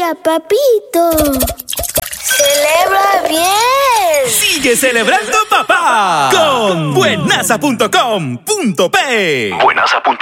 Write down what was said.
día, papito. ¡Celebra bien! ¡Sigue celebrando papá! Con buenaza.com.p. Buenaza.com